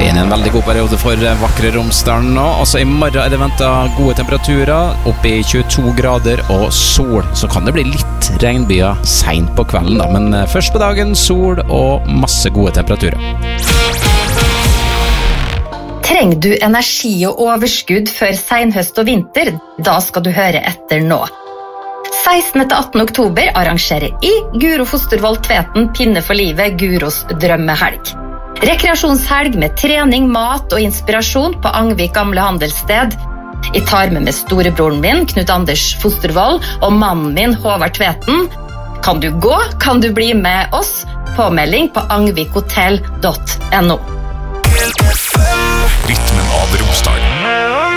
En veldig god periode for vakre Romsdalen nå. Altså i morgen det ventet gode temperaturer, oppe i 22 grader og sol. Så kan det bli litt regnbyer sent på kvelden da, men først på dagen sol og masse gode temperaturer. Trenger du energi og overskudd før senhøst og vinter? Da skal du høre etter nå. 16. til 18. oktober arrangerer Guro Fostervold Tveten Pinne for livet Guros drømmehelg. Rekreasjonshelg med trening, mat og inspirasjon på Angvik gamle handelssted. Jeg tar med storebroren min, Knut Anders Fostervold, og mannen min, Håvard Tveten. Kan du gå? Kan du bli med oss? Påmelding på angvikhotell.no. Rytmen av Romsdalen.